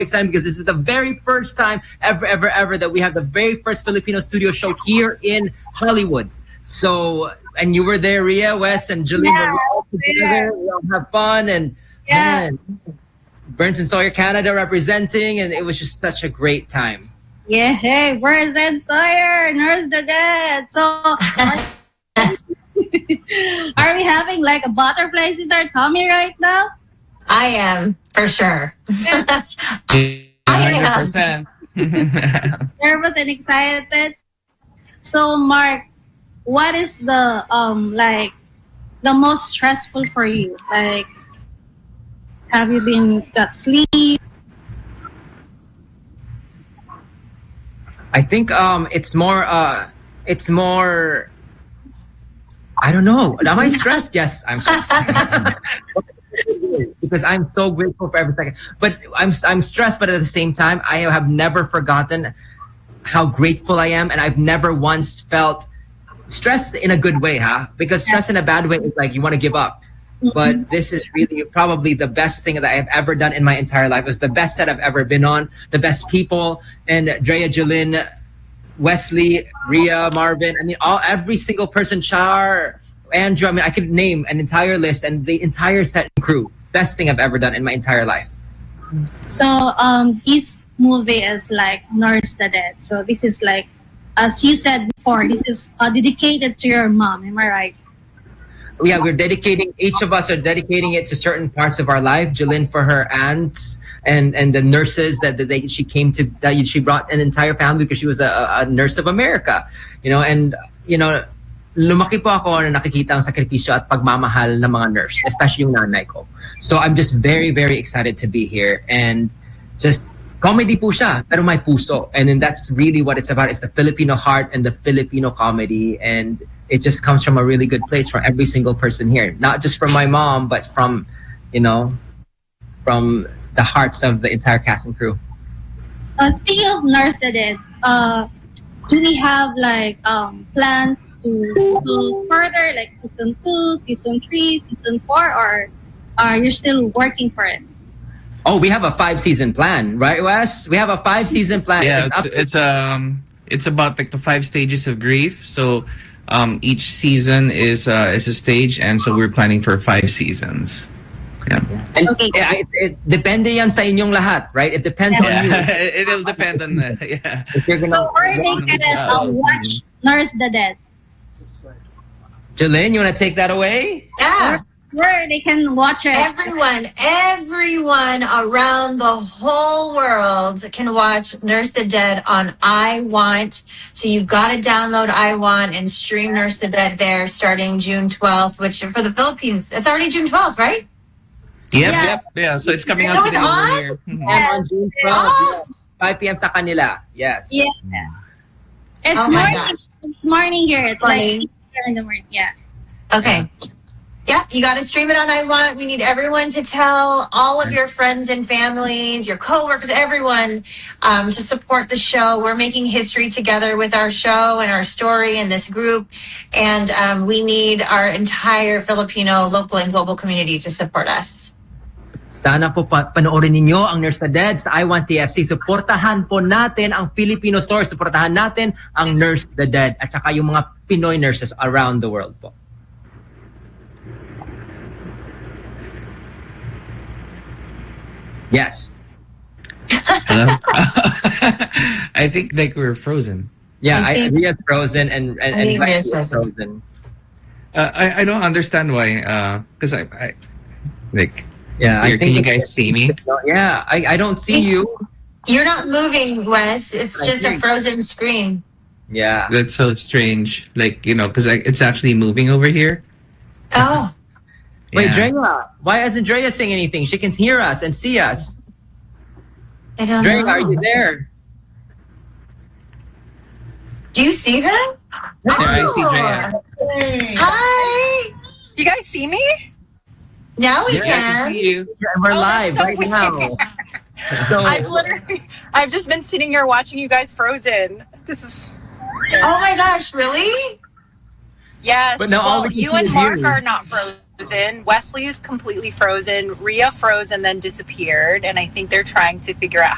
excited because this is the very first time ever that we have the very first Filipino studio show here in Hollywood. So, and you were there, Rhea, Wes, and Jolene. Yeah, we all together. We all have fun, and man, Burns and Sawyer Canada representing, and it was just such a great time. Yeah, hey, Burns and Sawyer, Nurse the Dead. So, are we having like a butterflies in our tummy right now? I am, for sure. I am. 100%. Nervous and excited. So, Mark, what is the like the most stressful for you? Like, have you got sleep? I think it's more I don't know. Am I stressed? Yes, I'm stressed. Because I'm so grateful for every second. But I'm stressed, but at the same time, I have never forgotten how grateful I am, and I've never once felt stress in a good way, because stress in a bad way is like you want to give up. But this is really probably the best thing that I've ever done in my entire life. It's the best set I've ever been on, the best people, and Drea, Jolene, Wesley, Rhea, Marvin. I mean, every single person, Char, Andrew. I mean, I could name an entire list, and the entire set and crew. Best thing I've ever done in my entire life. So, this movie is like Nurse the Dead. So this is like, as you said before, this is dedicated to your mom. Am I right? Yeah, each of us are dedicating it to certain parts of our life. Jolene for her aunts and the nurses that she brought an entire family because she was a nurse of America, and lumaki po ako na nakikita ang sakripisyo at pagmamahal ng mga nurse, especially yung nanay ko. So I'm just very, very excited to be here, and just comedy po siya, pero may puso. And then that's really what it's about. It's the Filipino heart and the Filipino comedy, and it just comes from a really good place for every single person here. Not just from my mom, but from from the hearts of the entire cast and crew. Speaking of Nurse the Dead, do we have like plan to go further, like season 2, season 3, season 4, or are you still working for it? Oh, we have a 5-season plan, right, Wes? We have a 5-season plan. Yeah, it's about like the 5 stages of grief. So each season is a stage, and so we're planning for 5 seasons. Yeah. And Okay. it depende yan sa inyong lahat, right? It depends on you. It'll depend on yeah. If you're gonna, So where they can watch Nurse the Dead? Jolene, you want to take that away? Yeah. Where they can watch it? Everyone around the whole world can watch Nurse the Dead on iWant. So you've got to download iWant and stream Nurse the Dead there starting June 12th, which for the Philippines, it's already June 12th, right? Yep. So it's coming out So it's today on? over here. And on June 12th, 5 p.m. sa kanila. Yes. Yeah. It's Oh my morning. gosh. It's morning here. It's Morning. like 8 in the morning. Yeah. Okay. Yeah, you got to stream it on iWant. We need everyone to tell all of your friends and families, your coworkers, everyone to support the show. We're making history together with our show and our story and this group. And we need our entire Filipino, local, and global community to support us. Sana po panoorin ninyo ang Nurse the Dead sa iWant TFC. Suportahan po natin ang Filipino story. Suportahan natin ang Nurse the Dead at saka yung mga Pinoy nurses around the world po. Yes. Hello? I think like we're frozen. Yeah, I think- Rhea's frozen and think Rhea's Wesley's frozen. I don't understand why. Because I like. Yeah, Here, can you guys see me? Yeah, I don't see you. You're not moving, Wes. It's just a frozen screen. Yeah. That's so strange. Like, because it's actually moving over here. Oh. Wait, Yeah. Drea, why isn't Drea saying anything? She can hear us and see us. I don't Drea, know. are you there? Do you see her? There, I see Drea. Hi. Do you guys see me? Now we Yeah, I can can. see you. Yeah, we're Oh, live that's so right weird. now. So, I've just been sitting here watching you guys frozen. This is, Oh my gosh, really? yes. But now all well, we can you see and is Mark you. are not frozen. Wesley's completely frozen. Rhea froze and then disappeared. And I think they're trying to figure out